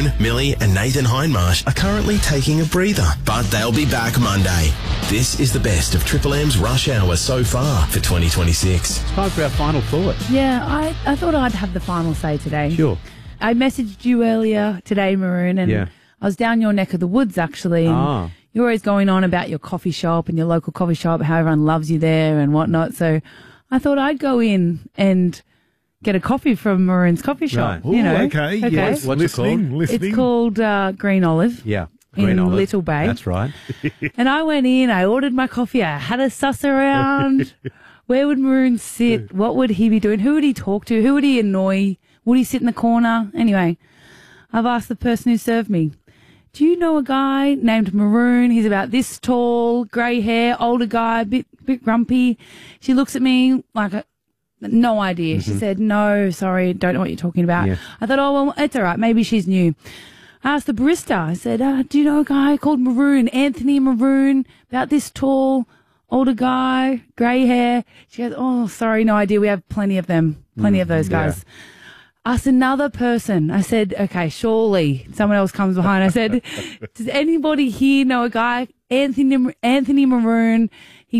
Maroon, Millie and Nathan Hindmarsh are currently taking a breather, but they'll be back Monday. This is the best of Triple M's Rush Hour so far for 2026. It's time for our final thought. Yeah, I thought I'd have the final say today. Sure. I messaged you earlier today, Maroon, and I was down your neck of the woods, actually. And you're always going on about your coffee shop and your local coffee shop, how everyone loves you there and whatnot. So I thought I'd go in and get a coffee from Maroon's coffee shop. Right. You know. Okay. Yes. What's it called? It's called Green Olive. Yeah. In Little Bay. That's right. And I went in, I ordered my coffee, I had a suss around. Where would Maroon sit? What would he be doing? Who would he talk to? Who would he annoy? Would he sit in the corner? Anyway, I've asked the person who served me, do you know a guy named Maroon? He's about this tall, grey hair, older guy, bit grumpy. She looks at me like no idea. Mm-hmm. She said, no, sorry, don't know what you're talking about. Yeah. I thought, oh, well, it's all right. Maybe she's new. I asked the barista, I said, do you know a guy called Maroon, Anthony Maroon, about this tall, older guy, grey hair? She goes, oh, sorry, no idea. We have plenty of them, plenty of those guys. Asked another person. I said, okay, surely someone else comes behind. I said, does anybody here know a guy, Anthony Maroon?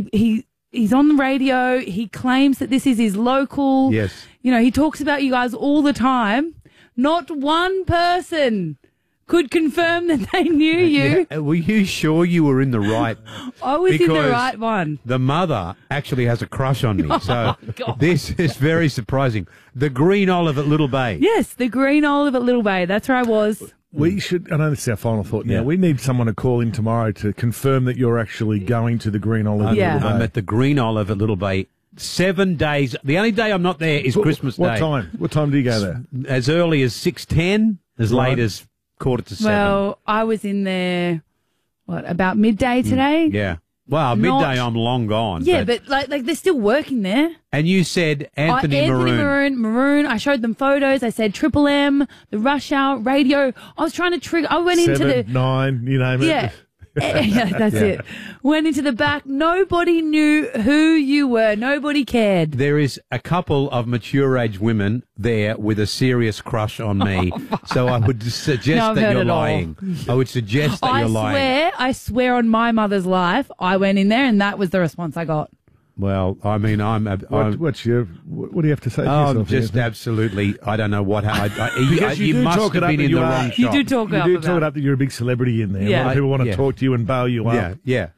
He's on the radio. He claims that this is his local. Yes. You know, he talks about you guys all the time. Not one person could confirm that they knew you. Yeah. Were you sure you were in the right? I was in the right one. The mother actually has a crush on me, so this is very surprising. The Green Olive at Little Bay. Yes, the Green Olive at Little Bay. That's where I was. We should, I know this is our final thought now, we need someone to call in tomorrow to confirm that you're actually going to the Green Olive at Little Bay. I'm at the Green Olive at Little Bay 7 days. The only day I'm not there is Christmas Day. What time? What time do you go there? As early as 6:10, as late as 6:45. Well, I was in there, about midday today? Yeah. Well, midday I'm long gone. Yeah, but like they're still working there. And you said Anthony Maroon. I showed them photos. I said Triple M, the Rush Hour, radio. I was trying to trigger. I went into the 9, you name it. Yeah. Yeah, that's it. Went into the back. Nobody knew who you were. Nobody cared. There is a couple of mature age women there with a serious crush on me. So I would suggest that you're lying. I would suggest that you're lying. I swear on my mother's life, I went in there and that was the response I got. Well, I mean, what do you have to say to yourself? Just absolutely, I don't know what happened. You must have been in the wrong shop. You do talk it up that you're a big celebrity in there. Yeah. A lot of people want to talk to you and bail you up. Yeah.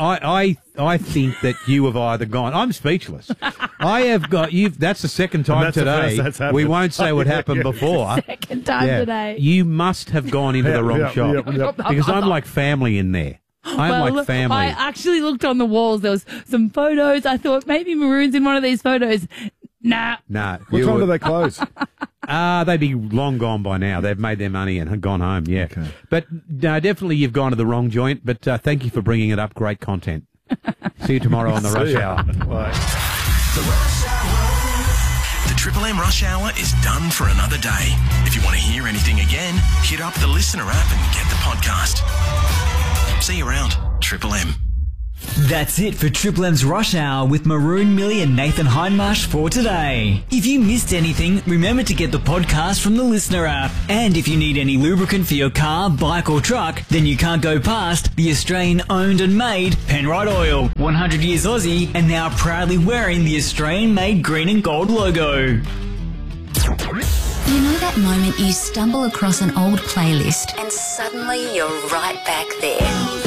I think that you have either gone. I'm speechless. I have got you. That's the second time today. We won't say what happened before. Second time today. You must have gone into the wrong shop because I'm like family in there. I'm like family. I actually looked on the walls. There was some photos. I thought maybe Maroon's in one of these photos. Nah. What time do they close? They'd be long gone by now. They've made their money and gone home, yeah. Okay. But definitely you've gone to the wrong joint, but thank you for bringing it up. Great content. See you tomorrow on the Rush Hour. Bye. The Triple M Rush Hour is done for another day. If you want to hear anything again, hit up the Listener app and get the podcast. See you around, Triple M. That's it for Triple M's Rush Hour with Maroon, Millie and Nathan Hindmarsh for today. If you missed anything, remember to get the podcast from the Listener app. And if you need any lubricant for your car, bike or truck, then you can't go past the Australian owned and made Penrite Oil. 100 years Aussie and now proudly wearing the Australian made green and gold logo. You know that moment you stumble across an old playlist and suddenly you're right back there?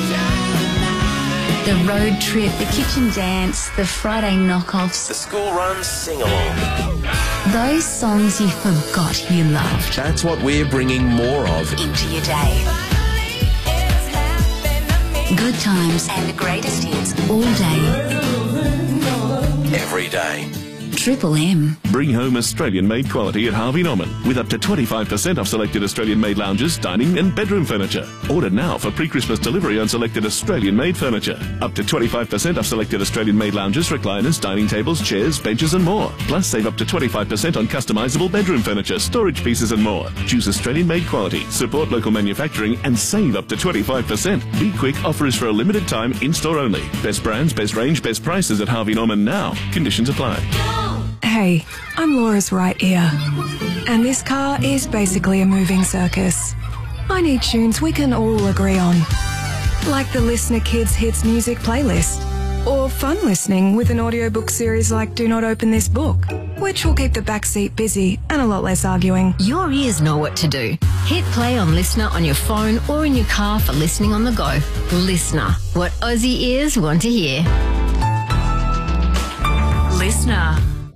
The road trip, the kitchen dance, the Friday knockoffs. The school run sing-along. Those songs you forgot you loved. That's what we're bringing more of into your day. Good times and the greatest hits all day. Every day. Triple M. Bring home Australian-made quality at Harvey Norman with up to 25% off selected Australian-made lounges, dining and bedroom furniture. Order now for pre-Christmas delivery on selected Australian-made furniture. Up to 25% off selected Australian-made lounges, recliners, dining tables, chairs, benches and more. Plus save up to 25% on customizable bedroom furniture, storage pieces and more. Choose Australian-made quality, support local manufacturing and save up to 25%. Be quick, offer is for a limited time, in-store only. Best brands, best range, best prices at Harvey Norman now. Conditions apply. Hey, I'm Laura's right ear. And this car is basically a moving circus. I need tunes we can all agree on. Like the Listener Kids Hits Music playlist. Or fun listening with an audiobook series like Do Not Open This Book, which will keep the backseat busy and a lot less arguing. Your ears know what to do. Hit play on Listener on your phone or in your car for listening on the go. Listener, what Aussie ears want to hear. Listener.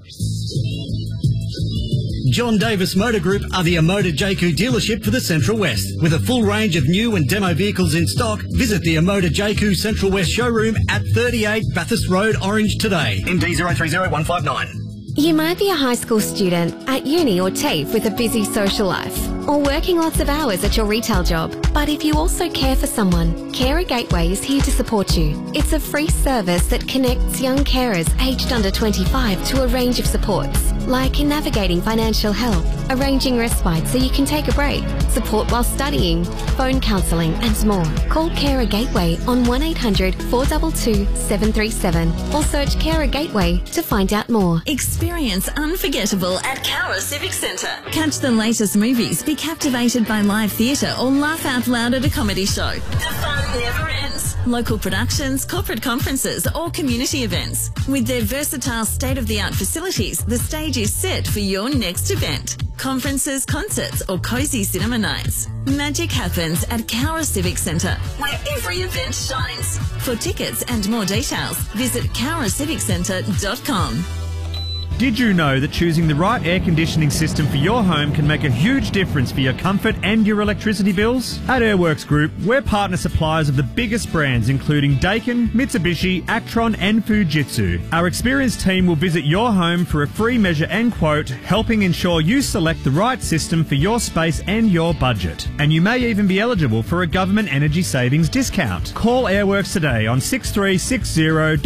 John Davis Motor Group are the Amoda JQ dealership for the Central West. With a full range of new and demo vehicles in stock, visit the Amoda JQ Central West showroom at 38 Bathurst Road, Orange today. MD 030159. You might be a high school student, at uni or TAFE with a busy social life, or working lots of hours at your retail job. But if you also care for someone, Carer Gateway is here to support you. It's a free service that connects young carers aged under 25 to a range of supports, like navigating financial help, arranging respite so you can take a break, support while studying, phone counselling and more. Call Carer Gateway on 1800 422 737 or search Carer Gateway to find out more. Experience unforgettable at Cowra Civic Centre. Catch the latest movies, be captivated by live theatre or laugh out loud at a comedy show. The fun never ends. Local productions, corporate conferences or community events. With their versatile state-of-the-art facilities, the stage is set for your next event. Conferences, concerts or cosy cinema nights. Magic happens at Cowra Civic Centre, where every event shines. For tickets and more details, visit cowraciviccentre.com. Did you know that choosing the right air conditioning system for your home can make a huge difference for your comfort and your electricity bills? At Airworks Group, we're partner suppliers of the biggest brands including Daikin, Mitsubishi, Actron and Fujitsu. Our experienced team will visit your home for a free measure and quote, helping ensure you select the right system for your space and your budget. And you may even be eligible for a government energy savings discount. Call Airworks today on 6360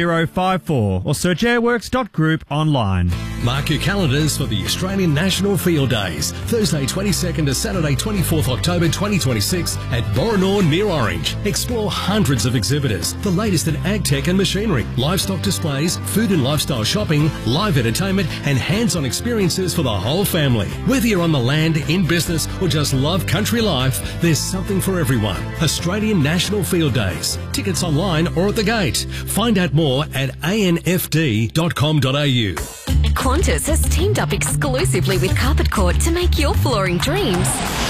0054 or search airworks.group online. Mark your calendars for the Australian National Field Days, Thursday 22nd to Saturday 24th October 2026 at Boronor near Orange. Explore hundreds of exhibitors, the latest in ag tech and machinery, livestock displays, food and lifestyle shopping, live entertainment and hands-on experiences for the whole family. Whether you're on the land, in business or just love country life, there's something for everyone. Australian National Field Days. Tickets online or at the gate. Find out more at anfd.com.au. Qantas has teamed up exclusively with Carpet Court to make your flooring dreams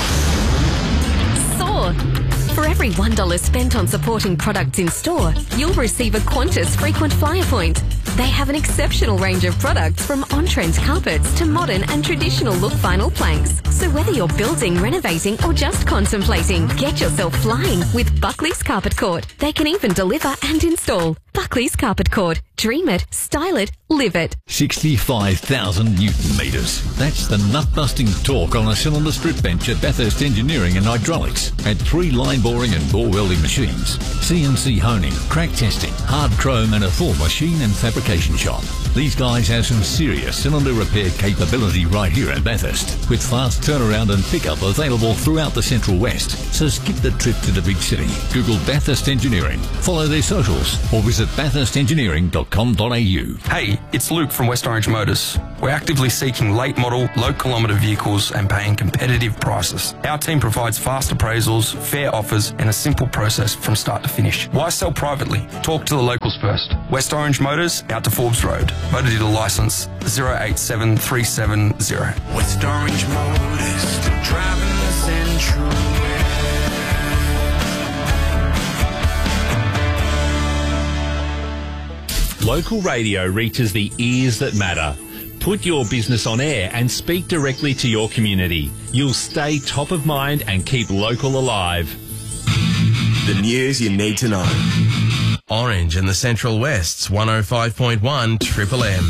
soar. For every $1 spent on supporting products in store, you'll receive a Qantas frequent flyer point. They have an exceptional range of products from on-trend carpets to modern and traditional look vinyl planks. So whether you're building, renovating or just contemplating, get yourself flying with Buckley's Carpet Court. They can even deliver and install. Buckley's Carpet Court. Dream it, style it, live it. 65,000 Newton metres. That's the nut-busting torque on a cylinder strip bench at Bathurst Engineering and Hydraulics. At 3 line boring and bore welding machines, CNC honing, crack testing, hard chrome and a full machine and fabrication shop. These guys have some serious cylinder repair capability right here at Bathurst, with fast turnaround and pickup available throughout the Central West. So skip the trip to the big city. Google Bathurst Engineering, follow their socials, or visit bathurstengineering.com.au. Hey, it's Luke from West Orange Motors. We're actively seeking late model, low kilometre vehicles and paying competitive prices. Our team provides fast appraisals, fair offers and a simple process from start to finish. Why sell privately? Talk to the locals first. West Orange Motors, out to Forbes Road. Motor dealer licence 087370. West Orange Motors, driving the Central West. Local radio reaches the ears that matter. Put your business on air and speak directly to your community. You'll stay top of mind and keep local alive. The news you need to know. Orange and the Central West's 105.1 Triple M.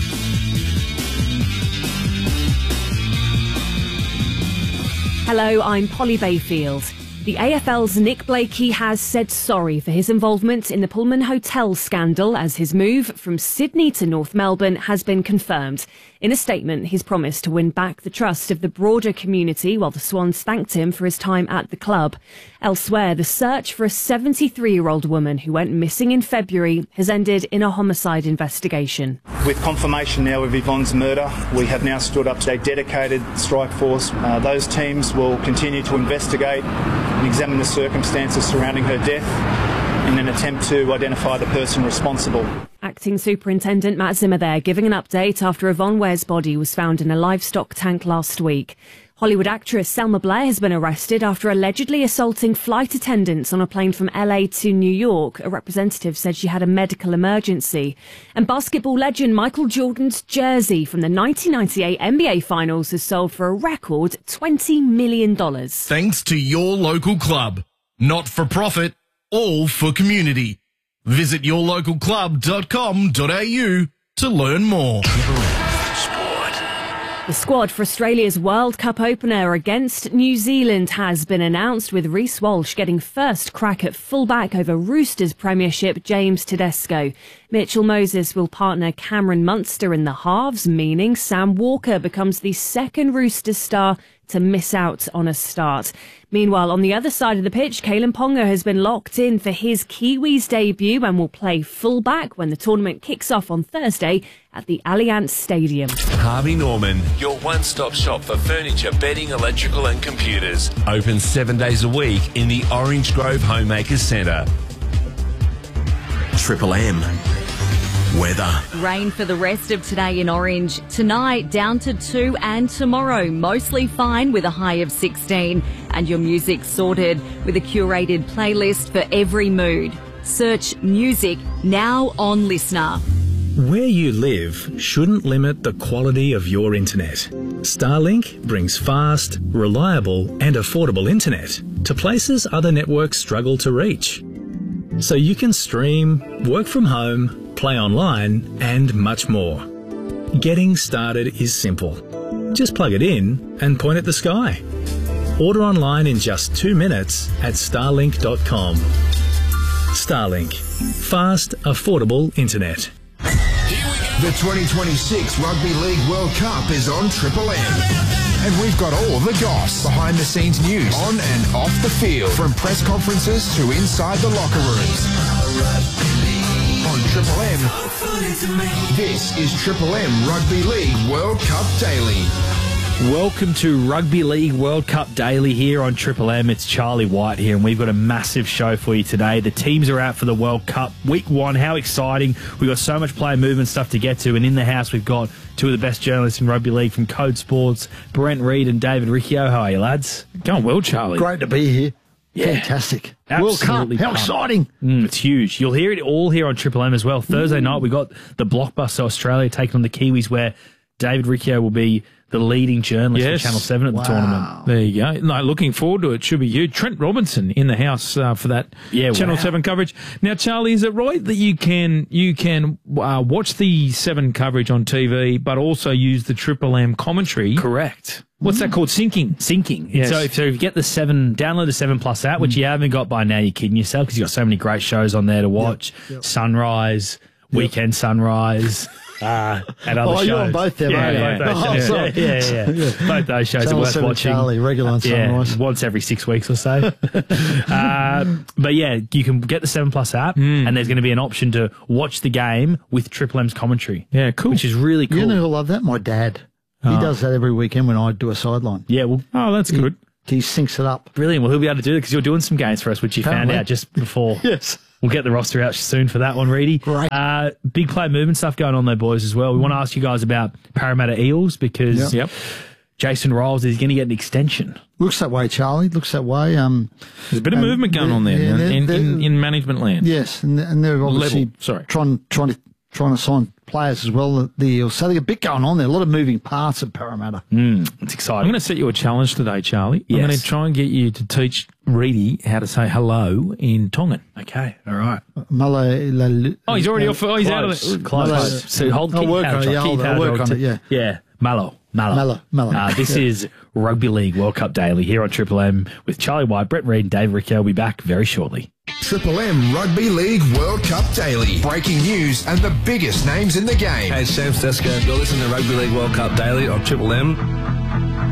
Hello, I'm Polly Bayfield. The AFL's Nick Blakey has said sorry for his involvement in the Pullman Hotel scandal as his move from Sydney to North Melbourne has been confirmed. In a statement, he's promised to win back the trust of the broader community while the Swans thanked him for his time at the club. Elsewhere, the search for a 73-year-old woman who went missing in February has ended in a homicide investigation. With confirmation now of Yvonne's murder, we have now stood up a dedicated strike force. Those teams will continue to investigate and examine the circumstances surrounding her death in an attempt to identify the person responsible. Acting Superintendent Matt Zimmer there giving an update after Yvonne Ware's body was found in a livestock tank last week. Hollywood actress Selma Blair has been arrested after allegedly assaulting flight attendants on a plane from LA to New York. A representative said she had a medical emergency. And basketball legend Michael Jordan's jersey from the 1998 NBA Finals has sold for a record $20 million. Thanks to your local club. Not for profit, all for community. Visit yourlocalclub.com.au to learn more. The squad for Australia's World Cup opener against New Zealand has been announced, with Reece Walsh getting first crack at fullback over Roosters Premiership James Tedesco. Mitchell Moses will partner Cameron Munster in the halves, meaning Sam Walker becomes the second Roosters star to miss out on a start. Meanwhile, on the other side of the pitch, Kalen Ponga has been locked in for his Kiwis debut and will play fullback when the tournament kicks off on Thursday at the Allianz Stadium. Harvey Norman, your one-stop shop for furniture, bedding, electrical and computers. Open 7 days a week in the Orange Grove Homemakers Centre. Triple M. Weather. Rain for the rest of today in Orange. Tonight down to 2 and tomorrow mostly fine with a high of 16. And your music sorted with a curated playlist for every mood. Search music now on Listener. Where you live shouldn't limit the quality of your internet. Starlink brings fast, reliable and affordable internet to places other networks struggle to reach. So you can stream, work from home, play online and much more. Getting started is simple. Just plug it in and point at the sky. Order online in just 2 minutes at starlink.com. Starlink. Fast, affordable internet. The 2026 Rugby League World Cup is on Triple M. And we've got all the goss, behind the scenes news, on and off the field, from press conferences to inside the locker rooms. On Triple M, this is Triple M Rugby League World Cup Daily. Welcome to Rugby League World Cup Daily here on Triple M. It's Charlie White here, and we've got a massive show for you today. The teams are out for the World Cup. Week 1, how exciting. We've got so much player movement stuff to get to, and in the house we've got two of the best journalists in rugby league from Code Sports, Brent Reid and David Riccio. How are you, lads? Going well, Charlie. Great to be here. Yeah. Fantastic. World Cup, how exciting. It's huge. You'll hear it all here on Triple M as well. Thursday night, we got the Blockbuster Australia taking on the Kiwis, where David Riccio will be the leading journalist for Channel 7 at the tournament. There you go. No, looking forward to it. Should be huge. Trent Robinson in the house for that Channel 7 coverage. Now, Charlie, is it right that you can watch the 7 coverage on TV, but also use the Triple M commentary? Correct. What's that called? Syncing. Yes. So if you get the 7, download the 7 Plus app, which you haven't got by now, you're kidding yourself, because you've got so many great shows on there to watch. Yep. Sunrise, Weekend Sunrise. And other shows. You're on both them, both those shows. Yeah. Both those shows are worth watching. Charlie, regular on Sunrise. Once every 6 weeks or so. But yeah, you can get the 7 Plus app, and there's going to be an option to watch the game with Triple M's commentary. Yeah, cool. Which is really cool. You know who'll love that? My dad. He does that every weekend when I do a sideline. Yeah, well, that's good. He syncs it up. Brilliant. Well, he'll be able to do it because you're doing some games for us, which you found out just before. Yes. We'll get the roster out soon for that one, Reedy. Great. Big play movement stuff going on there, boys, as well. We want to ask you guys about Parramatta Eels because Jason Riles is going to get an extension. Looks that way, Charlie. Looks that way. There's a bit of movement going on there in management land. Yes, and they're obviously trying to sign players as well. So there's a bit going on there. A lot of moving parts at Parramatta. It's exciting. I'm going to set you a challenge today, Charlie. Yes. I'm going to try and get you to teach Reedy how to say hello in Tongan. Okay, all right. He's already off. He's out of it. Close. So hold I'll work on it. Yeah. Mallow. This is Rugby League World Cup Daily here on Triple M with Charlie White, Brett Reid and Dave Riccio. We'll be back very shortly. Triple M Rugby League World Cup Daily. Breaking news and the biggest names in the game. Hey, it's James Tedesco. You're listening to Rugby League World Cup Daily on Triple M.